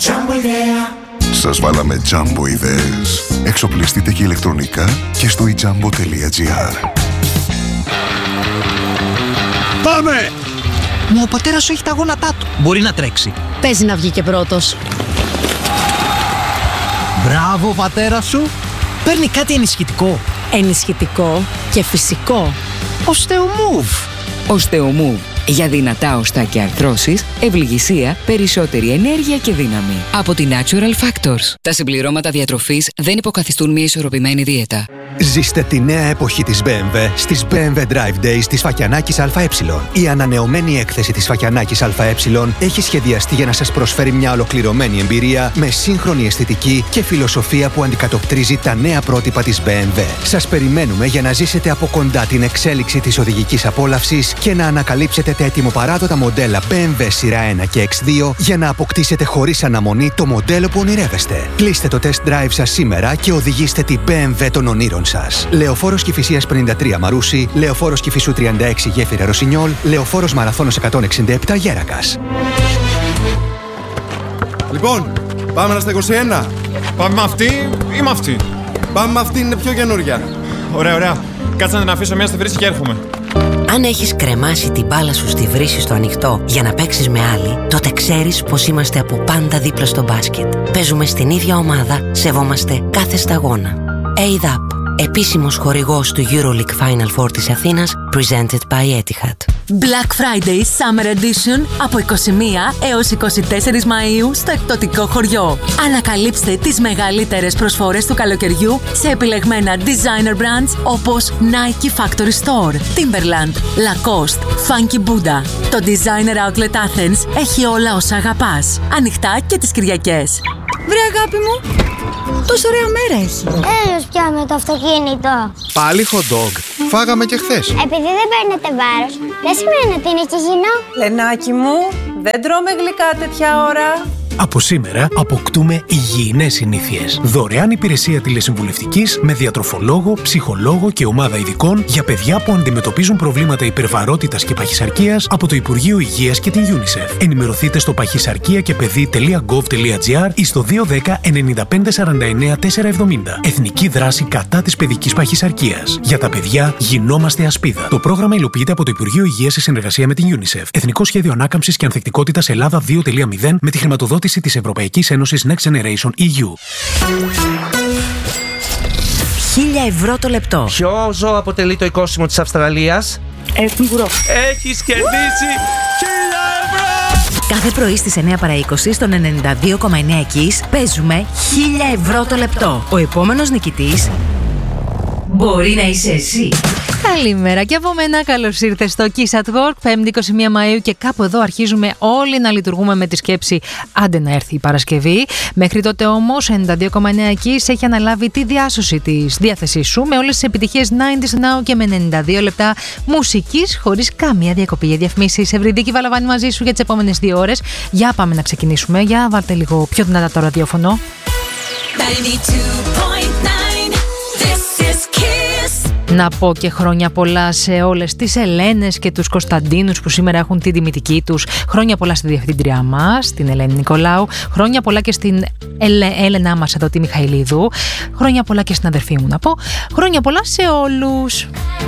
Σας βάλαμε Jumbo ιδέες. Εξοπλιστείτε και ηλεκτρονικά και στο ijambo.gr. Πάμε! Μα ο πατέρας σου έχει τα γόνατά του. Μπορεί να τρέξει. Παίζει να βγει και πρώτος. Μπράβο, ο πατέρας σου. Παίρνει κάτι ενισχυτικό. Ενισχυτικό και φυσικό. Osteomove. Osteomove. Για δυνατά οστά και αρθρώσεις, ευληγησία, περισσότερη ενέργεια και δύναμη. Από τη Natural Factors. Τα συμπληρώματα διατροφής δεν υποκαθιστούν μια ισορροπημένη δίαιτα. Ζήστε τη νέα εποχή της BMW στις BMW Drive Days της Φακιανάκης ΑΕ. Η ανανεωμένη έκθεση της Φακιανάκης ΑΕ έχει σχεδιαστεί για να σας προσφέρει μια ολοκληρωμένη εμπειρία με σύγχρονη αισθητική και φιλοσοφία που αντικατοπτρίζει τα νέα πρότυπα της BMW. Σας περιμένουμε για να ζήσετε από κοντά την εξέλιξη της οδηγικής απόλαυσης και να ανακαλύψετε τα ετοιμοπαράδοτα μοντέλα BMW σειρά 1 και X2 για να αποκτήσετε χωρίς αναμονή το μοντέλο που ονειρεύεστε. Κλείστε το test drive σας σήμερα και οδηγήστε την BMW των ονείρων σας. Λεωφόρος Κηφισίας 53 Μαρούσι, Λεωφόρος Κηφισού 36 Γέφυρα Ρωσινιόλ, Λεωφόρος Μαραθώνος 167 Γέρακας. Λοιπόν, πάμε στα 21. Πάμε με αυτή ή με αυτή? Πάμε με αυτή, είναι πιο καινούρια. Ωραία, ωραία. Κάτσε να την αφήσω μια στη βρύση και έρχομαι. Αν έχεις κρεμάσει την μπάλα σου στη βρύση στο ανοιχτό για να παίξεις με άλλη, τότε ξέρεις πως είμαστε από πάντα δίπλα στο μπάσκετ. Παίζουμε στην ίδια ομάδα, σεβόμαστε κάθε σταγόνα. ADAP, επίσημος χορηγός του EuroLeague Final Four της Αθήνας, presented by Etihad. Black Friday Summer Edition από 21 έως 24 Μαΐου στο εκπτωτικό χωριό. Ανακαλύψτε τις μεγαλύτερες προσφορές του καλοκαιριού σε επιλεγμένα designer brands όπως Nike Factory Store, Timberland, Lacoste, Funky Buddha. Το Designer Outlet Athens έχει όλα όσα αγαπάς. Ανοιχτά και τις Κυριακές. Βρε αγάπη μου, τόσο ωραία μέρα έχει. Έλος πια με το αυτοκίνητο. Πάλι hot dog. Φάγαμε και χθες. Επειδή δεν παίρνετε βάρος, δεν σημαίνει ότι είναι και υγιεινό. Λενάκι μου, δεν τρώμε γλυκά τέτοια ώρα. Από σήμερα αποκτούμε υγιεινές συνήθειες. Δωρεάν υπηρεσία τηλεσυμβουλευτικής με διατροφολόγο, ψυχολόγο και ομάδα ειδικών για παιδιά που αντιμετωπίζουν προβλήματα υπερβαρότητας και παχυσαρκίας από το Υπουργείο Υγείας και την UNICEF. Ενημερωθείτε στο παχυσαρκία-και-παιδί.gov.gr ή στο 210 95 49 470. Εθνική δράση κατά της παιδικής παχυσαρκίας. Για τα παιδιά γινόμαστε ασπίδα. Το πρόγραμμα υλοποιείται από το Υπουργείο Υγείας σε συνεργασία με την UNICEF. Εθνικό Σχέδιο Ανάκαμψης και Ανθεκτικότητας Ελλάδα 2.0 με τη χρηματοδότηση της Ευρωπαϊκής Ένωσης Next Generation EU. 1.000 ευρώ το λεπτό. Ποιο ζώο αποτελεί το οικόσιμο της Αυστραλίας? Κουρό. Έχεις κερδίσει 1.000 ευρώ! Κάθε πρωί στις 9 παρά 20 στον 92,9 Εκείς παίζουμε 1.000 ευρώ το λεπτό. Ο επόμενος νικητής μπορεί να είσαι εσύ. Καλημέρα και από μένα, καλώς ήρθες στο Kiss at Work, 5η 21 Μαΐου και κάπου εδώ αρχίζουμε όλοι να λειτουργούμε με τη σκέψη άντε να έρθει η Παρασκευή. Μέχρι τότε όμως 92,9 Kiss έχει αναλάβει τη διάσωση της διάθεσής σου με όλες τις επιτυχίες 90's Now και με 92 λεπτά μουσικής χωρίς καμία διακοπή για διαφημίσεις. Ευρυδίκη Βαλαβάνη μαζί σου για τις επόμενες 2 ώρες. Για πάμε να ξεκινήσουμε, για βάλτε λίγο πιο δυνατά το ραδιόφωνο. 92.9 This is Kiss. Να πω και χρόνια πολλά σε όλες τις Ελένες και τους Κωνσταντίνους που σήμερα έχουν την τιμητική τους. Χρόνια πολλά στη διευθύντριά μας, την Ελένη Νικολάου. Χρόνια πολλά και στην Έλενά μας εδώ, τη Μιχαηλίδου. Χρόνια πολλά και στην αδερφή μου να πω. Χρόνια πολλά σε όλους.